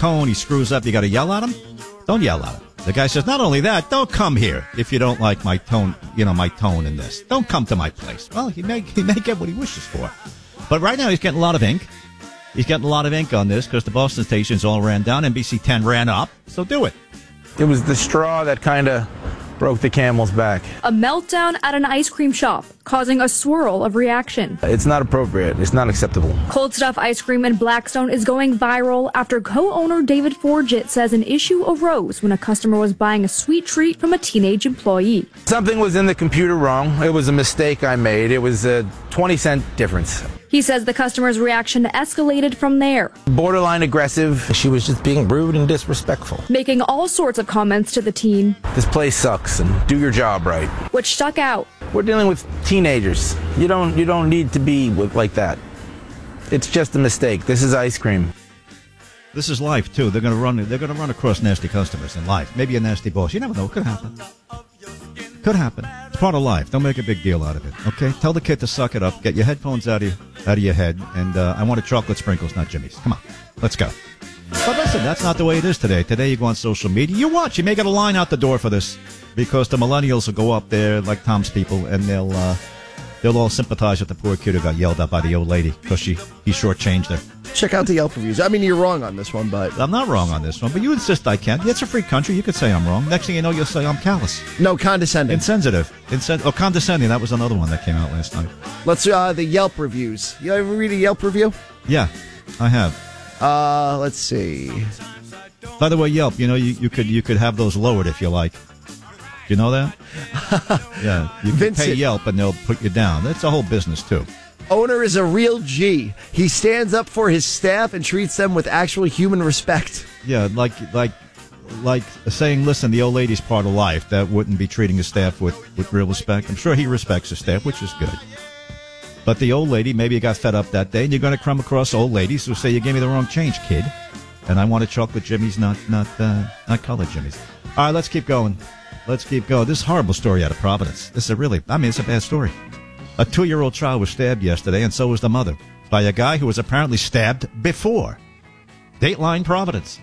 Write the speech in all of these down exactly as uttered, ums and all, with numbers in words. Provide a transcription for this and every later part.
cone, he screws up, you got to yell at him? Don't yell at him. The guy says, not only that, don't come here if you don't like my tone, you know, my tone in this. Don't come to my place. Well, he may, he may get what he wishes for. But right now he's getting a lot of ink. He's getting a lot of ink on this because the Boston stations all ran down. N B C ten ran up. So do it. It was the straw that kind of broke the camel's back. A meltdown at an ice cream shop, causing a swirl of reaction. It's not appropriate. It's not acceptable. Cold Stuff Ice Cream in Blackstone is going viral after co-owner David Forget says an issue arose when a customer was buying a sweet treat from a teenage employee. Something was in the computer wrong. It was a mistake I made. It was a twenty cent difference. He says the customer's reaction escalated from there. Borderline aggressive. She was just being rude and disrespectful. Making all sorts of comments to the teen. This place sucks and do your job right. Which stuck out. We're dealing with teenagers. You don't you don't need to be with, like that. It's just a mistake. This is ice cream. This is life too. They're gonna run they're gonna run across nasty customers in life. Maybe a nasty boss. You never know. It could happen. Could happen. It's part of life. Don't make a big deal out of it. Okay? Tell the kid to suck it up. Get your headphones out of your, out of your head. And uh, I want a chocolate sprinkles, not Jimmy's. Come on. Let's go. But listen, that's not the way it is today. Today you go on social media. You watch. You may get a line out the door for this because the millennials will go up there like Tom's people and they'll uh, they'll all sympathize with the poor kid who got yelled at by the old lady because she he shortchanged her. Check out the Yelp reviews. I mean, you're wrong on this one, but... I'm not wrong on this one, but you insist I can't. It's a free country. You could say I'm wrong. Next thing you know, you'll say I'm callous. No, condescending. Insensitive. Insen- oh, condescending. That was another one that came out last night. Let's, uh, the Yelp reviews. You ever read a Yelp review? Yeah, I have. Uh, let's see. By the way, Yelp, you know, you, you could you could have those lowered if you like. Do you know that? Yeah, you can Vincent. pay Yelp and they'll put you down. That's a whole business, too. Owner is a real G. He stands up for his staff and treats them with actual human respect. Yeah, like like like saying, listen, the old lady's part of life. That wouldn't be treating his staff with, with real respect. I'm sure he respects his staff, which is good. But the old lady, maybe you got fed up that day, and you're going to come across old ladies who say, you gave me the wrong change, kid. And I want a chocolate Jimmy's, not not uh, not colored Jimmy's. All right, let's keep going. Let's keep going. This is a horrible story out of Providence. This is a really, I mean, it's a bad story. A two-year-old child was stabbed yesterday, and so was the mother, by a guy who was apparently stabbed before. Dateline Providence.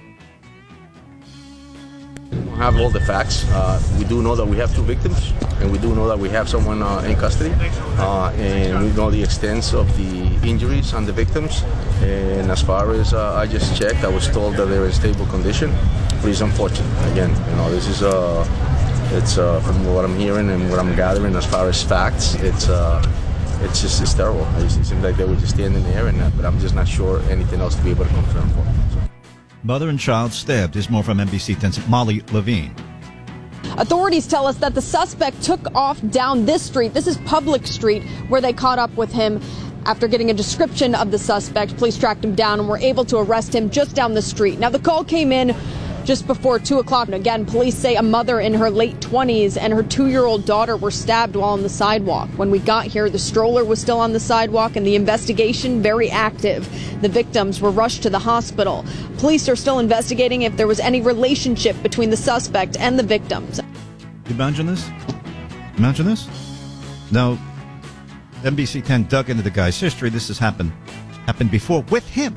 We don't have all the facts. Uh, we do know that we have two victims, and we do know that we have someone uh, in custody, uh, and we know the extent of the injuries on the victims. And as far as uh, I just checked, I was told that they're in stable condition. But it's unfortunate. Again, you know, this is uh, it's uh, from what I'm hearing and what I'm gathering as far as facts. It's uh, it's just it's terrible. It seems like they were just standing there, and uh, but I'm just not sure anything else to be able to confirm for them. So. Mother and child stabbed. Here's more from N B C ten's Molly Levine. Authorities tell us that the suspect took off down this street. This is Public Street, where they caught up with him. After getting a description of the suspect, police tracked him down and were able to arrest him just down the street. Now, the call came in just before two o'clock. And again, police say a mother in her late twenties and her two-year-old daughter were stabbed while on the sidewalk. When we got here, the stroller was still on the sidewalk and the investigation very active. The victims were rushed to the hospital. Police are still investigating if there was any relationship between the suspect and the victims. You imagine this? Imagine this? Now, N B C ten dug into the guy's history. This has happened happened before with him.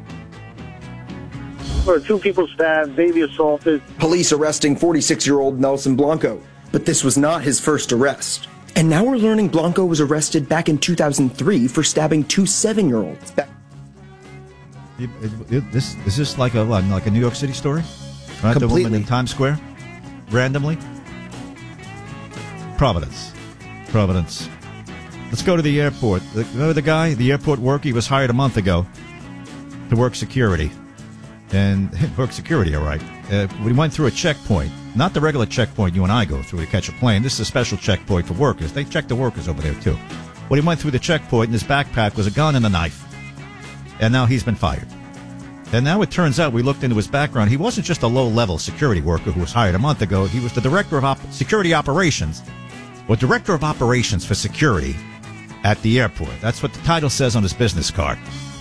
Or two people stabbed, baby assaulted. Police arresting forty-six-year-old Nelson Blanco. But this was not his first arrest. And now we're learning Blanco was arrested back in two thousand three for stabbing two seven-year-olds. Back- It, it, it, this is this like a what, like a New York City story? Right, the woman in Times Square, randomly. Providence, Providence. Let's go to the airport. Remember the guy, the airport worker? He was hired a month ago to work security, and work security, all right. Uh, we went through a checkpoint, not the regular checkpoint you and I go through to catch a plane. This is a special checkpoint for workers. They check the workers over there too. Well, he went through the checkpoint, and his backpack was a gun and a knife. And now he's been fired. And now it turns out, we looked into his background, he wasn't just a low-level security worker who was hired a month ago. He was the director of op- security operations, or director of operations for security at the airport. That's what the title says on his business card.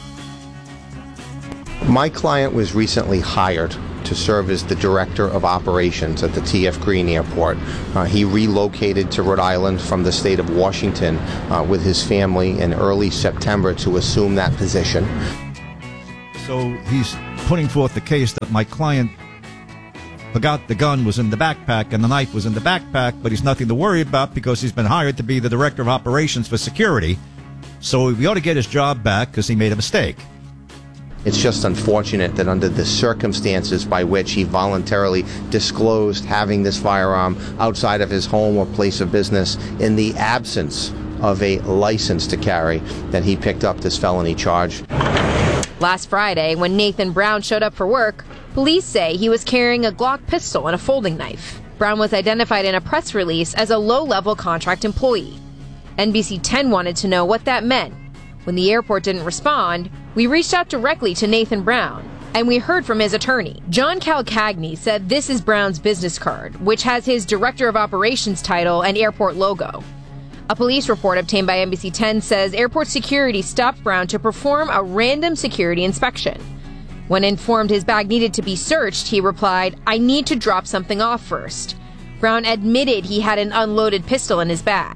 My client was recently hired to serve as the director of operations at the T F Green Airport. Uh, he relocated to Rhode Island from the state of Washington uh, with his family in early September to assume that position. So he's putting forth the case that my client forgot the gun was in the backpack and the knife was in the backpack, but he's nothing to worry about because he's been hired to be the director of operations for security. So we ought to get his job back because he made a mistake. It's just unfortunate that under the circumstances by which he voluntarily disclosed having this firearm outside of his home or place of business in the absence of a license to carry, that he picked up this felony charge. Last Friday, when Nathan Brown showed up for work, police say he was carrying a Glock pistol and a folding knife. Brown was identified in a press release as a low-level contract employee. N B C ten wanted to know what that meant. When the airport didn't respond, we reached out directly to Nathan Brown, and we heard from his attorney. John Calcagni said this is Brown's business card, which has his Director of Operations title and airport logo. A police report obtained by N B C ten says airport security stopped Brown to perform a random security inspection. When informed his bag needed to be searched, he replied, "I need to drop something off first." Brown admitted he had an unloaded pistol in his bag.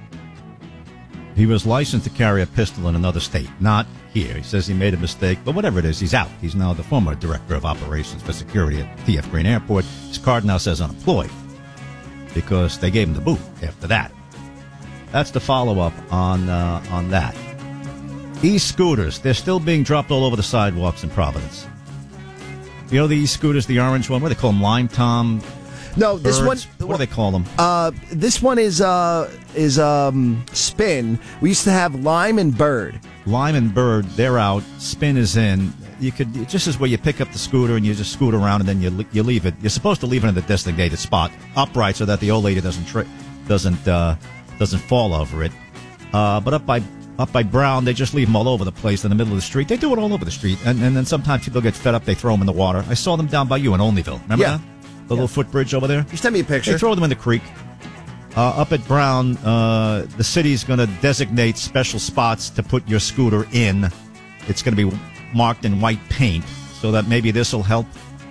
He was licensed to carry a pistol in another state, not here. He says he made a mistake, but whatever it is, he's out. He's now the former director of operations for security at T F Green Airport. His card now says unemployed because they gave him the boot after that. That's the follow-up on uh, on that. E-scooters, they're still being dropped all over the sidewalks in Providence. You know the e-scooters, the orange one, what do they call them, Lime Tom? No, this birds? one. What do they call them? Uh, this one is uh is um Spin. We used to have Lime and Bird. Lime and Bird, they're out. Spin is in. You could it just is where you pick up the scooter and you just scoot around and then you you leave it. You're supposed to leave it in the designated spot, upright, so that the old lady doesn't tri- doesn't uh, doesn't fall over it. Uh, but up by up by Brown, they just leave them all over the place in the middle of the street. They do it all over the street, and and then sometimes people get fed up. They throw them in the water. I saw them down by you in Olneyville. Remember Yeah. that? The little footbridge over there? You send me a picture. They throw them in the creek. Uh, up at Brown, uh, the city's going to designate special spots to put your scooter in. It's going to be marked in white paint, so that maybe this will help.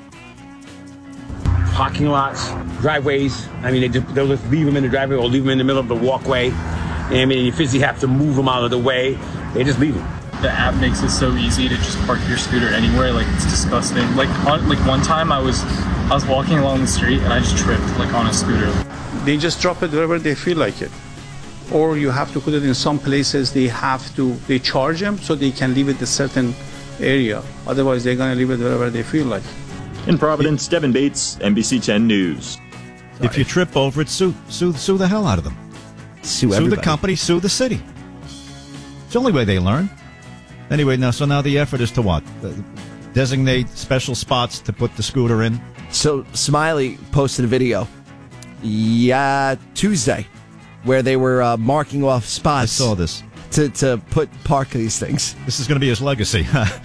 Parking lots, driveways. I mean, they just, they'll just leave them in the driveway or leave them in the middle of the walkway. And, I mean, you physically have to move them out of the way. They just leave them. The app makes it so easy to just park your scooter anywhere. Like, it's disgusting. Like, on, like one time I was I was walking along the street and I just tripped like on a scooter. They just drop it wherever they feel like it. Or you have to put it in some places they have to, they charge them so they can leave it a certain area. Otherwise, they're going to leave it wherever they feel like. In Providence, Devin Bates, N B C ten News. Sorry. If you trip over it, sue, sue, sue the hell out of them. Sue, sue the company, sue the city. It's the only way they learn. Anyway, now so now the effort is to what? Designate special spots to put the scooter in. So Smiley posted a video, yeah, Tuesday, where they were uh, marking off spots. I saw this to to put park these things. This is going to be his legacy.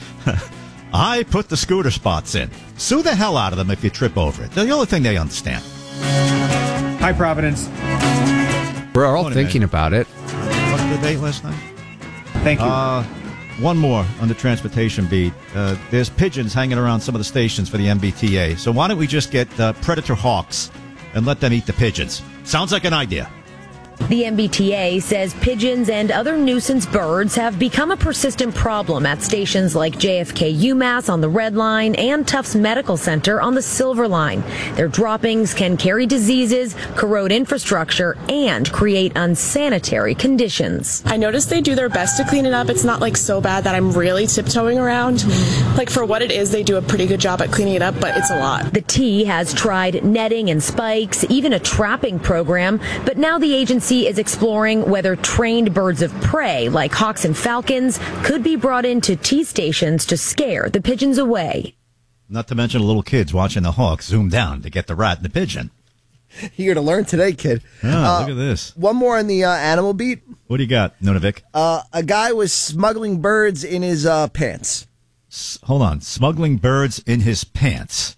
I put the scooter spots in. Sue the hell out of them if you trip over it. They're the only thing they understand. Hi, Providence. We're all thinking about it. What's the date last night? Thank you. Uh, one more on the transportation beat. Uh, there's pigeons hanging around some of the stations for the M B T A. So why don't we just get uh, predator hawks and let them eat the pigeons? Sounds like an idea. The M B T A says pigeons and other nuisance birds have become a persistent problem at stations like J F K UMass on the Red Line and Tufts Medical Center on the Silver Line. Their droppings can carry diseases, corrode infrastructure, and create unsanitary conditions. I noticed they do their best to clean it up. It's not like so bad that I'm really tiptoeing around. Like for what it is, they do a pretty good job at cleaning it up, but it's a lot. The T has tried netting and spikes, even a trapping program, but now the agency is exploring whether trained birds of prey like hawks and falcons could be brought into T stations to scare the pigeons away. Not to mention little kids watching the hawk zoom down to get the rat and the pigeon. You're going to learn today, kid. Yeah, uh, look at this. One more on the uh, animal beat. What do you got, Nunavik? Uh, a guy was smuggling birds in his uh, pants. S- hold on. Smuggling birds in his pants.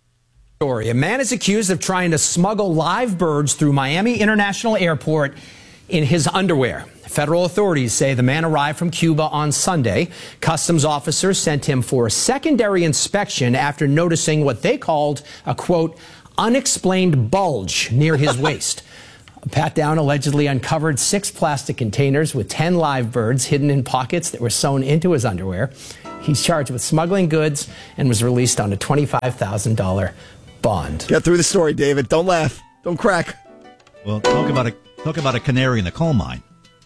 A man is accused of trying to smuggle live birds through Miami International Airport in his underwear. Federal authorities say the man arrived from Cuba on Sunday. Customs officers sent him for a secondary inspection after noticing what they called a, quote, unexplained bulge near his waist. A pat-down allegedly uncovered six plastic containers with ten live birds hidden in pockets that were sewn into his underwear. He's charged with smuggling goods and was released on a twenty-five thousand dollars bond. Get through the story, David. Don't laugh. Don't crack. Well, talk about a talk about a canary in the coal mine.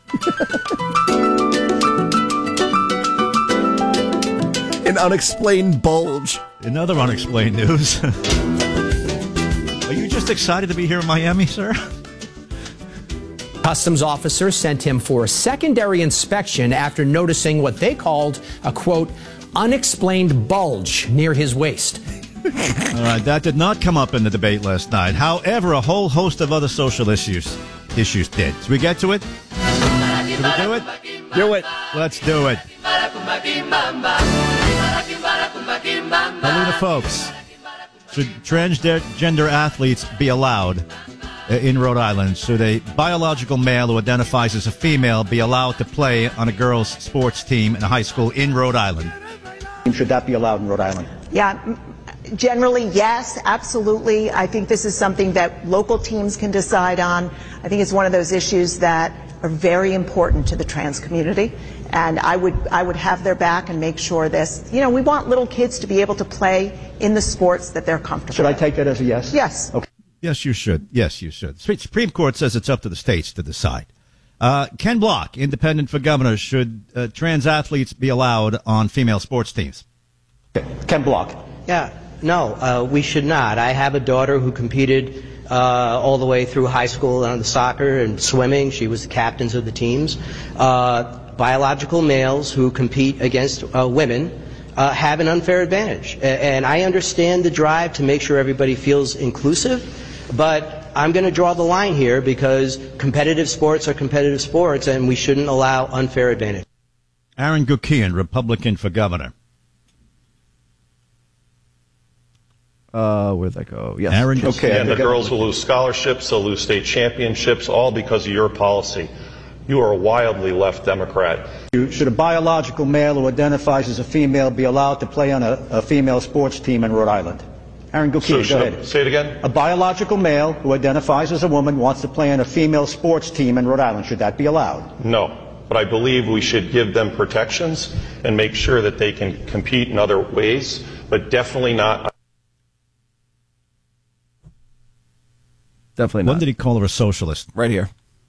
An unexplained bulge. In other unexplained news. Are you just excited to be here in Miami, sir? Customs officers sent him for a secondary inspection after noticing what they called a, quote, unexplained bulge near his waist. All right, that did not come up in the debate last night. However, a whole host of other social issues issues did. Should we get to it? Should we do it? Do it. Let's do it. Hello, folks. Should transgender athletes be allowed in Rhode Island? Should a biological male who identifies as a female be allowed to play on a girls' sports team in a high school in Rhode Island? Should that be allowed in Rhode Island? Yeah, generally, yes, absolutely. I think this is something that local teams can decide on. I think it's one of those issues that are very important to the trans community. And I would I would have their back and make sure this, you know, we want little kids to be able to play in the sports that they're comfortable Should I with. take that as a yes? Yes. Okay. Yes, you should. Yes, you should. Supreme Court says it's up to the states to decide. Uh, Ken Block, independent for governor. Should uh, trans athletes be allowed on female sports teams? Okay. Ken Block. Yeah, no, uh, we should not. I have a daughter who competed uh, all the way through high school on the soccer and swimming. She was the captains of the teams. Uh, biological males who compete against uh, women uh, have an unfair advantage. A- and I understand the drive to make sure everybody feels inclusive, but I'm going to draw the line here because competitive sports are competitive sports and we shouldn't allow unfair advantage. Aaron Gukian, Republican for governor. Uh, where'd that go? Yes. Aaron, okay. And the girls will lose scholarships, they'll lose state championships, all because of your policy. You are a wildly left Democrat. Should a biological male who identifies as a female be allowed to play on a, a female sports team in Rhode Island? Aaron Gukian, So go should- ahead. Say it again? A biological male who identifies as a woman wants to play on a female sports team in Rhode Island. Should that be allowed? No. But I believe we should give them protections and make sure that they can compete in other ways, but definitely not. Definitely not. When did he call her a socialist? Right here.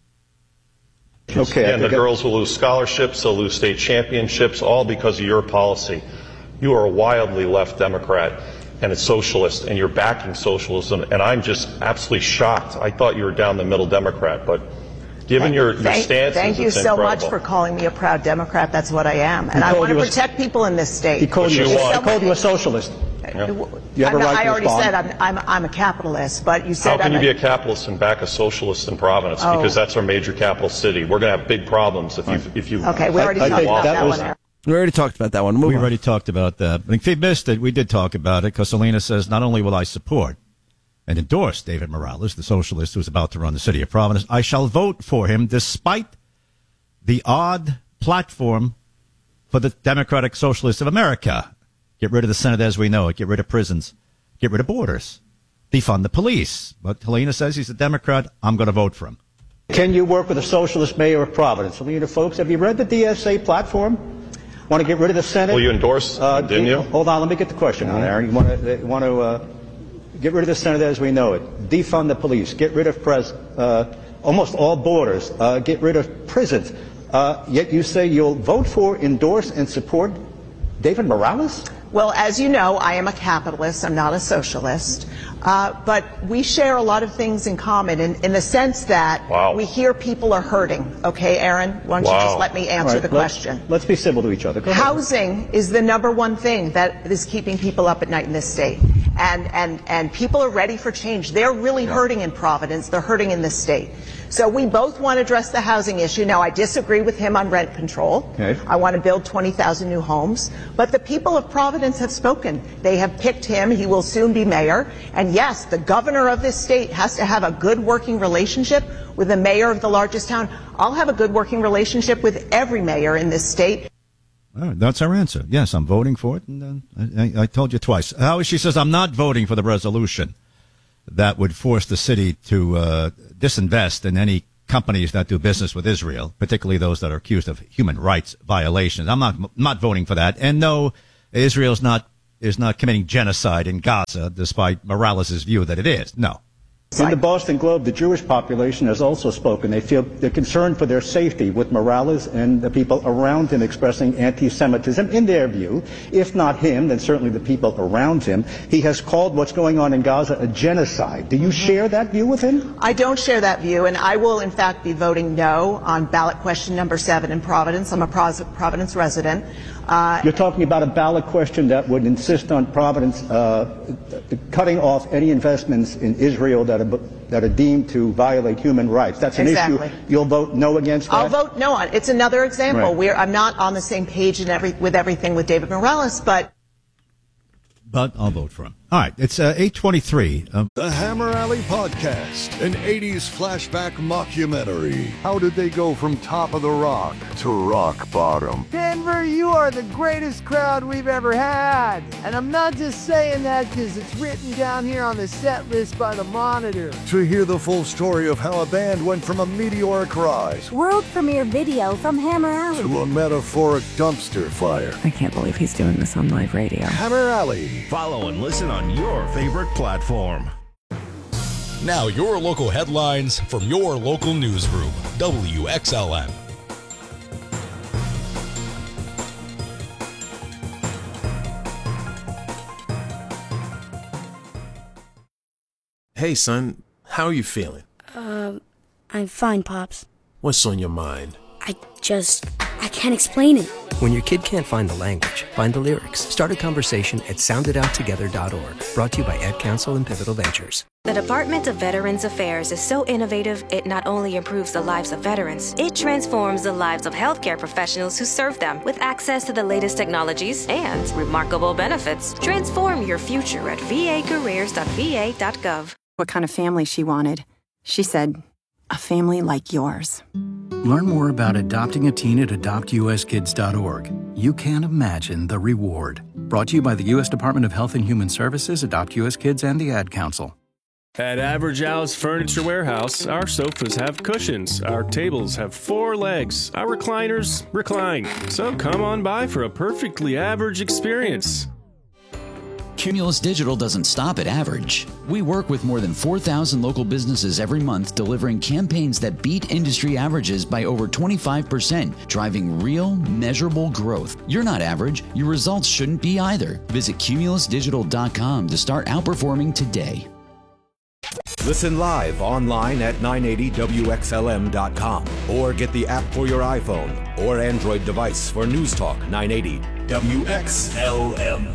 Okay. And the girls will lose scholarships, they'll lose state championships, all because of your policy. You are a wildly left Democrat and a socialist, and you're backing socialism, and I'm just absolutely shocked. I thought you were down the middle Democrat, but given your, your Thank, stances, thank you it's so incredible. much for calling me a proud Democrat. That's what I am. And I called want to you a- protect people in this state. He called, you, you he want. called you a socialist. Yeah. You have I'm a not- right I to already respond. said I'm, I'm, I'm a capitalist, but you said How can I'm you a, be a capitalist and back a socialist in Providence? Oh. Because that's our major capital city. We're going to have big problems if you if you. Okay, we already I- I talked think about that that was- one, Aaron. We already talked about that one. Move we on. already talked about that. But if you missed it, we did talk about it because Selena says not only will I support and endorse David Morales, the socialist who's about to run the city of Providence, I shall vote for him despite the odd platform for the Democratic Socialists of America. Get rid of the Senate as we know it. Get rid of prisons. Get rid of borders. Defund the police. But Helena says he's a Democrat. I'm going to vote for him. Can you work with a socialist mayor of Providence? Some of you folks, have you read the D S A platform? Want to get rid of the Senate? Will you endorse? Uh, didn't you? Hold on, let me get the question on, Aaron. You want to, you want to uh, get rid of the Senate as we know it, defund the police, get rid of pres, uh, almost all borders, uh, get rid of prisons. Uh, yet you say you'll vote for, endorse, and support David Morales? Well, as you know, I am a capitalist. I'm not a socialist. Uh, but we share a lot of things in common in, in the sense that Wow. we hear people are hurting. Okay, Aaron, why don't you Wow. just let me answer All right, the let's- question? Let's be civil to each other. Go ahead. Housing is the number one thing that is keeping people up at night in this state. And, and, and people are ready for change. They're really hurting in Providence. They're hurting in this state. So we both want to address the housing issue. Now, I disagree with him on rent control. Okay. I want to build twenty thousand new homes. But the people of Providence have spoken. They have picked him. He will soon be mayor. And yes, the governor of this state has to have a good working relationship with the mayor of the largest town. I'll have a good working relationship with every mayor in this state. All right, that's our answer. Yes, I'm voting for it. And uh, I, I told you twice. How she says I'm not voting for the resolution that would force the city to uh, disinvest in any companies that do business with Israel, particularly those that are accused of human rights violations. I'm not not voting for that. And no, Israel's not is not committing genocide in Gaza, despite Morales' view that it is. No. In the Boston Globe, the Jewish population has also spoken. They feel they're concerned for their safety, with Morales and the people around him expressing anti-Semitism in their view. If not him, then certainly the people around him. He has called what's going on in Gaza a genocide. Do you share that view with him? I don't share that view, and I will, in fact, be voting no on ballot question number seven in Providence. I'm a Providence resident. Uh, You're talking about a ballot question that would insist on Providence uh, cutting off any investments in Israel that are, that are deemed to violate human rights. That's an exactly. issue. You'll vote no against that? I'll vote no on it. It's another example right. where I'm not on the same page in every, with everything with David Morales, but... But I'll vote for him. All right, it's uh, eight twenty-three. Um, the Hammer Alley Podcast, an eighties flashback mockumentary. How did they go from top of the rock to rock bottom? Denver, you are the greatest crowd we've ever had. And I'm not just saying that because it's written down here on the set list by the Monitor. To hear the full story of how a band went from a meteoric rise, world premiere video from Hammer Alley, to a metaphoric dumpster fire. I can't believe he's doing this on live radio. Hammer Alley. Follow and listen on your favorite platform. Now your local headlines from your local newsroom, W X L N. Hey son, how are you feeling? Uh, I'm fine, Pops. What's on your mind? I just, I can't explain it. When your kid can't find the language, find the lyrics. Start a conversation at sound it out together dot org. Brought to you by Ad Council and Pivotal Ventures. The Department of Veterans Affairs is so innovative, it not only improves the lives of veterans, it transforms the lives of healthcare professionals who serve them with access to the latest technologies and remarkable benefits. Transform your future at v a careers dot v a dot gov. What kind of family she wanted. She said, a family like yours. Learn more about adopting a teen at adopt u s kids dot org. You can't imagine the reward. Brought to you by the U S Department of Health and Human Services, Adopt U S Kids, and the Ad Council. At Average Al's Furniture Warehouse, our sofas have cushions, our tables have four legs, our recliners recline. So come on by for a perfectly average experience. Cumulus Digital doesn't stop at average. We work with more than four thousand local businesses every month, delivering campaigns that beat industry averages by over twenty-five percent, driving real, measurable growth. You're not average. Your results shouldn't be either. Visit cumulus digital dot com to start outperforming today. Listen live online at nine eighty W X L M dot com or get the app for your iPhone or Android device for News Talk nine eighty W X L M.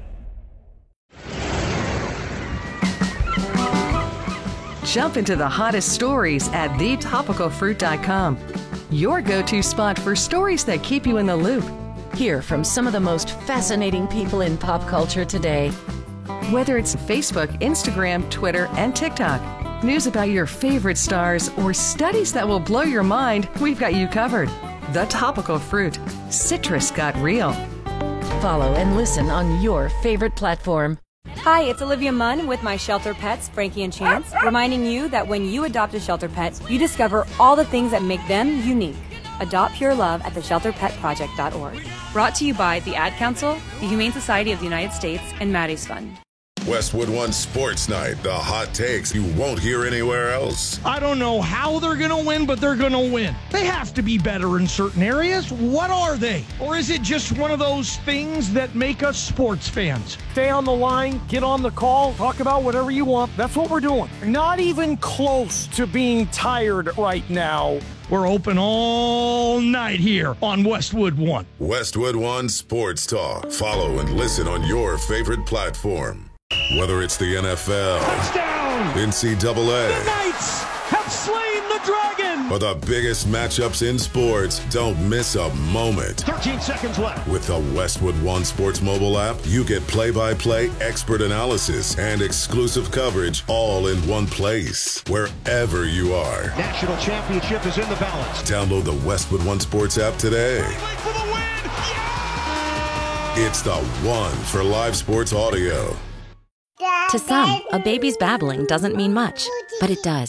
Jump into the hottest stories at the topical fruit dot com. Your go-to spot for stories that keep you in the loop. Hear from some of the most fascinating people in pop culture today. Whether it's Facebook, Instagram, Twitter, and TikTok, news about your favorite stars, or studies that will blow your mind, we've got you covered. The Topical Fruit. Citrus got real. Follow and listen on your favorite platform. Hi, it's Olivia Munn with my shelter pets, Frankie and Chance, reminding you that when you adopt a shelter pet, you discover all the things that make them unique. Adopt Pure Love at the shelter pet project dot org. Brought to you by the Ad Council, the Humane Society of the United States, and Maddie's Fund. Westwood One Sports Night, the hot takes you won't hear anywhere else. I don't know how they're going to win, but they're going to win. They have to be better in certain areas. What are they? Or is it just one of those things that make us sports fans? Stay on the line, get on the call, talk about whatever you want. That's what we're doing. Not even close to being tired right now. We're open all night here on Westwood One. Westwood One Sports Talk. Follow and listen on your favorite platform. Whether it's the N F L, touchdown, N C double A, the Knights have slain the dragon, or the biggest matchups in sports, don't miss a moment. thirteen seconds left. With the Westwood One Sports mobile app, you get play-by-play expert analysis and exclusive coverage all in one place, wherever you are. National championship is in the balance. Download the Westwood One Sports app today. For the win. Yeah! It's the one for live sports audio. To some, a baby's babbling doesn't mean much, but it does.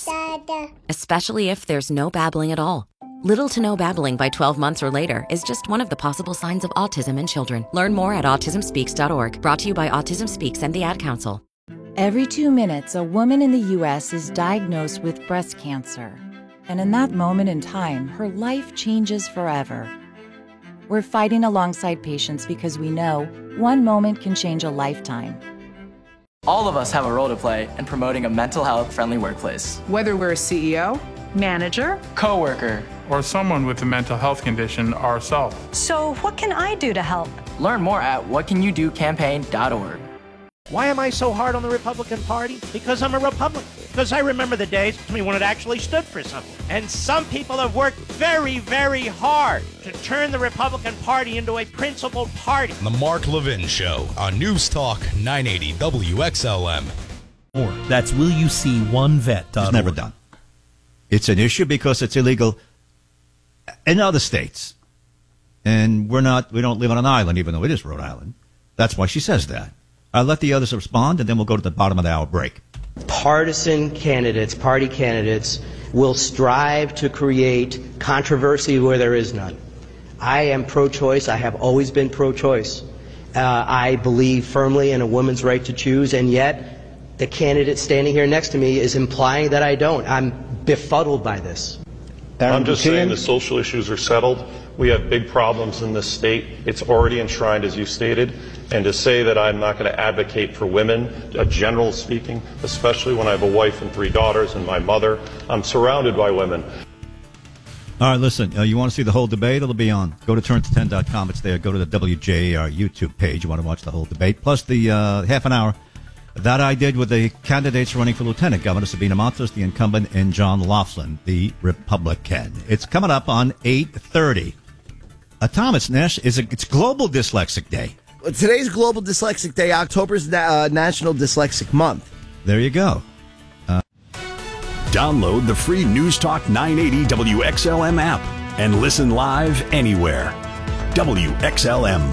Dada. Especially if there's no babbling at all. Little to no babbling by twelve months or later is just one of the possible signs of autism in children. Learn more at autism speaks dot org. Brought to you by Autism Speaks and the Ad Council. Every two minutes, a woman in the U S is diagnosed with breast cancer. And in that moment in time, her life changes forever. We're fighting alongside patients because we know one moment can change a lifetime. All of us have a role to play in promoting a mental health-friendly workplace. Whether we're a C E O, manager, coworker, or someone with a mental health condition ourselves. So what can I do to help? Learn more at what can you do campaign dot org. Why am I so hard on the Republican Party? Because I'm a Republican. Because I remember the days when it actually stood for something. And some people have worked very, very hard to turn the Republican Party into a principled party. The Mark Levin Show on News Talk nine eighty W X L M. That's will you see one vet dot org. It's never done. It's an issue because it's illegal in other states. And we're not, we don't live on an island, even though it is Rhode Island. That's why she says that. I'll let the others respond, and then we'll go to the bottom of the hour break. Partisan candidates, party candidates, will strive to create controversy where there is none. I am pro-choice. I have always been pro-choice. Uh, I believe firmly in a woman's right to choose, and yet the candidate standing here next to me is implying that I don't. I'm befuddled by this. I'm just saying the social issues are settled. We have big problems in this state. It's already enshrined, as you stated. And to say that I'm not going to advocate for women, uh, general speaking, especially when I have a wife and three daughters and my mother, I'm surrounded by women. All right, listen, uh, you want to see the whole debate? It'll be on. Go to turn to ten dot com. It's there. Go to the W J A R YouTube page. You want to watch the whole debate. Plus the uh, half an hour that I did with the candidates running for Lieutenant Governor, Sabina Montes, the incumbent, and John Laughlin, the Republican. It's coming up on eight thirty. Uh, Thomas Nash, is a, it's Global Dyslexic Day. Today's Global Dyslexic Day. October's uh, National Dyslexic Month. There you go. Uh, Download the free News Talk nine eighty W X L M app and listen live anywhere. W X L M.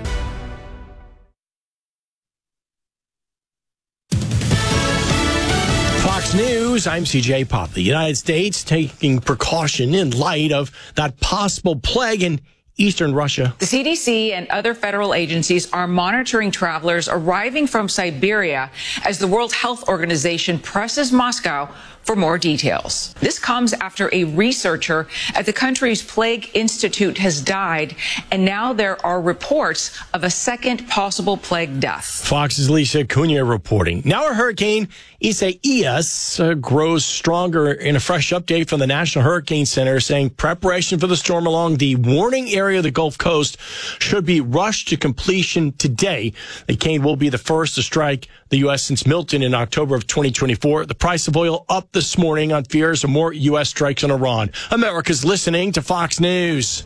Fox News, I'm C J Pop. The United States taking precaution in light of that possible plague in eastern Russia. The C D C and other federal agencies are monitoring travelers arriving from Siberia as the World Health Organization presses Moscow for more details. This comes after a researcher at the country's Plague Institute has died, and now there are reports of a second possible plague death. Fox's Lisa Cunha reporting. Now a hurricane, Isaias, uh, grows stronger in a fresh update from the National Hurricane Center saying preparation for the storm along the warning area of the Gulf Coast should be rushed to completion today. The cane will be the first to strike the U S since Milton in October of twenty twenty-four. The price of oil up this morning on fears of more U S strikes on Iran. America's listening to Fox News.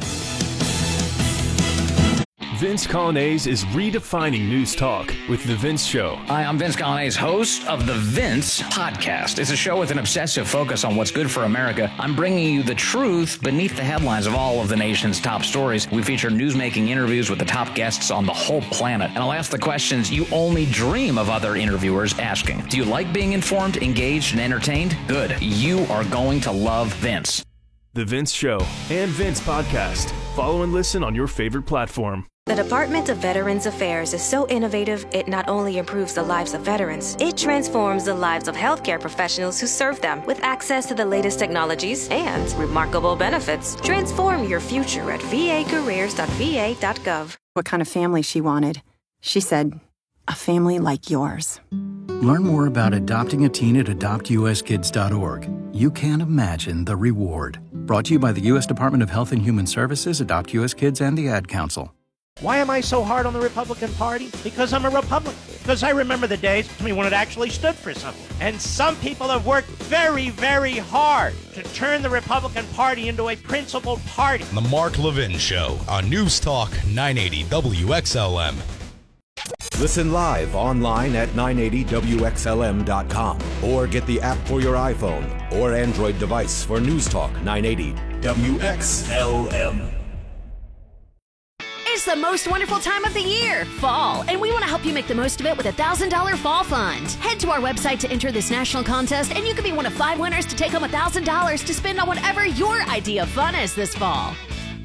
Vince Colonnese is redefining news talk with The Vince Show. Hi, I'm Vince Colonnese, host of The Vince Podcast. It's a show with an obsessive focus on what's good for America. I'm bringing you the truth beneath the headlines of all of the nation's top stories. We feature newsmaking interviews with the top guests on the whole planet. And I'll ask the questions you only dream of other interviewers asking. Do you like being informed, engaged, and entertained? Good. You are going to love Vince. The Vince Show and Vince Podcast. Follow and listen on your favorite platform. The Department of Veterans Affairs is so innovative, it not only improves the lives of veterans, it transforms the lives of healthcare professionals who serve them. With access to the latest technologies and remarkable benefits, transform your future at v a careers dot v a dot gov. What kind of family she wanted. She said, a family like yours. Learn more about adopting a teen at adopt u s kids dot org. You can't imagine the reward. Brought to you by the U S Department of Health and Human Services, Adopt U S Kids, and the Ad Council. Why am I so hard on the Republican Party? Because I'm a Republican. Because I remember the days when it actually stood for something. And some people have worked very, very hard to turn the Republican Party into a principled party. The Mark Levin Show on News Talk nine eighty W X L M. Listen live online at nine eighty W X L M dot com or get the app for your iPhone or Android device for News Talk nine eighty W X L M. Is is the most wonderful time of the year, fall, and we want to help you make the most of it with a one thousand dollars Fall Fund. Head to our website to enter this national contest, and you could be one of five winners to take home one thousand dollars to spend on whatever your idea of fun is this fall.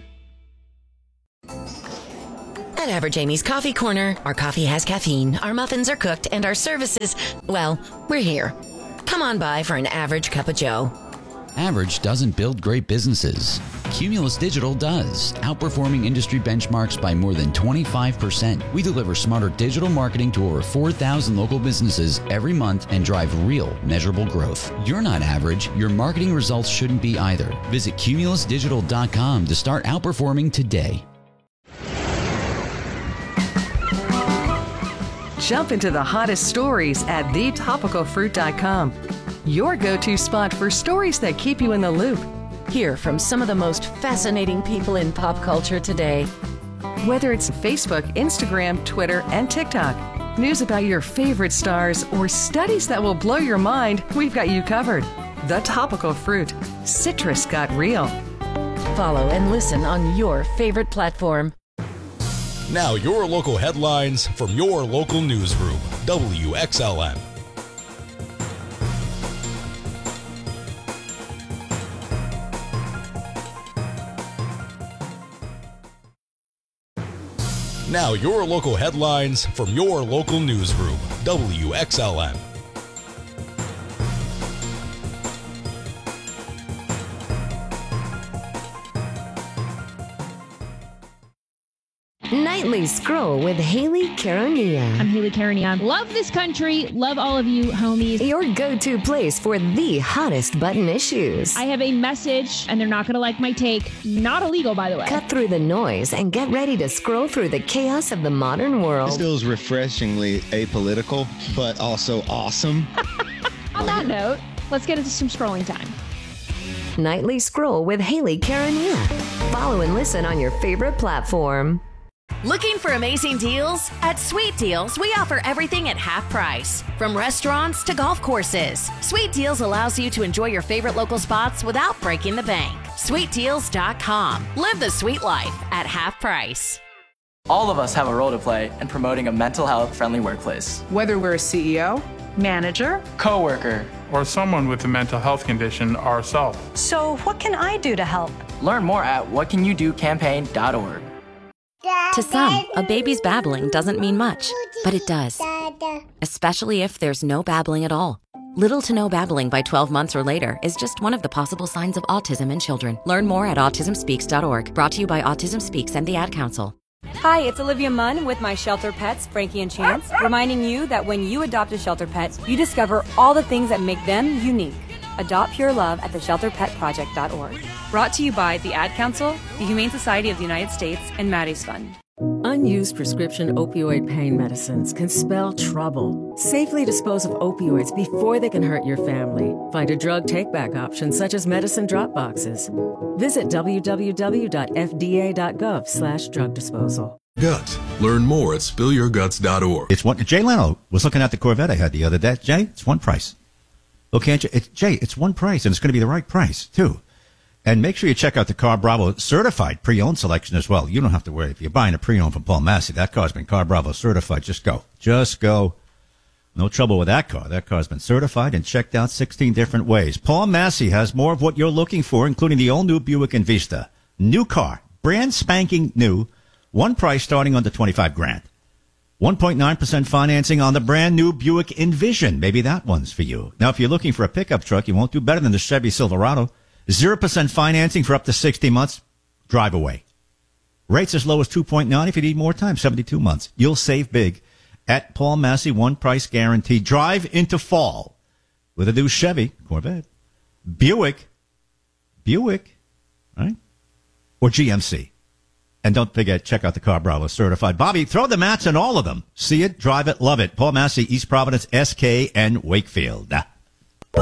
At Average Amy's Coffee Corner, our coffee has caffeine, our muffins are cooked, and our services, well, we're here. Come on by for an average cup of joe. Average doesn't build great businesses. Cumulus Digital does, outperforming industry benchmarks by more than twenty-five percent. We deliver smarter digital marketing to over four thousand local businesses every month and drive real, measurable growth. You're not average. Your marketing results shouldn't be either. Visit cumulus digital dot com to start outperforming today. Jump into the hottest stories at the topical fruit dot com. Your go-to spot for stories that keep you in the loop. Hear from some of the most fascinating people in pop culture today. Whether it's Facebook, Instagram, Twitter, and TikTok, news about your favorite stars, or studies that will blow your mind, we've got you covered. The Topical Fruit. Citrus got real. Follow and listen on your favorite platform. Now your local headlines from your local newsroom, W X L M. Now your local headlines from your local newsroom, W X L M. Nightly Scroll with Haley Caronia. I'm Haley Caronia. Love this country. Love all of you, homies. Your go-to place for the hottest button issues. I have a message, and they're not going to like my take. Not illegal, by the way. Cut through the noise and get ready to scroll through the chaos of the modern world. This feels refreshingly apolitical, but also awesome. On that note, let's get into some scrolling time. Nightly Scroll with Haley Caronia. Follow and listen on your favorite platform. Looking for amazing deals? At Sweet Deals, we offer everything at half price. From restaurants to golf courses, Sweet Deals allows you to enjoy your favorite local spots without breaking the bank. sweet deals dot com. Live the sweet life at half price. All of us have a role to play in promoting a mental health friendly workplace. Whether we're a C E O, manager, coworker, or someone with a mental health condition ourselves. So what can I do to help? Learn more at what can you do campaign dot org. To some, a baby's babbling doesn't mean much, but it does. Especially if there's no babbling at all. Little to no babbling by twelve months or later is just one of the possible signs of autism in children. Learn more at autism speaks dot org. Brought to you by Autism Speaks and the Ad Council. Hi, it's Olivia Munn with my shelter pets, Frankie and Chance, reminding you that when you adopt a shelter pet, you discover all the things that make them unique. Adopt Pure Love at the shelter pet project dot org. Brought to you by the Ad Council, the Humane Society of the United States, and Maddie's Fund. Unused prescription opioid pain medicines can spell trouble. Safely dispose of opioids before they can hurt your family. Find a drug take-back option such as medicine drop boxes. Visit w w w dot f d a dot gov slash drug disposal. Guts. Learn more at spill your guts dot org. It's one. Jay Leno was looking at the Corvette I had the other day. Jay, it's one price. Well, can't you? It's, Jay, it's one price, and it's going to be the right price, too. And make sure you check out the Car Bravo certified pre-owned selection as well. You don't have to worry. If you're buying a pre-owned from Paul Massey, that car's been Car Bravo certified. Just go. Just go. No trouble with that car. That car's been certified and checked out sixteen different ways. Paul Massey has more of what you're looking for, including the all-new Buick Envista. New car. Brand spanking new. One price starting under twenty-five grand. one point nine percent financing on the brand new Buick Envision. Maybe that one's for you. Now, if you're looking for a pickup truck, you won't do better than the Chevy Silverado. zero percent financing for up to sixty months. Drive away. Rates as low as two point nine if you need more time, seventy-two months. You'll save big at Paul Massey, one price guarantee. Drive into fall with a new Chevy, Corvette, Buick, Buick, right? Or G M C. And don't forget, check out the Car Bravo certified. Bobby, throw the mats in all of them. See it, drive it, love it. Paul Massey, East Providence, S K, and Wakefield.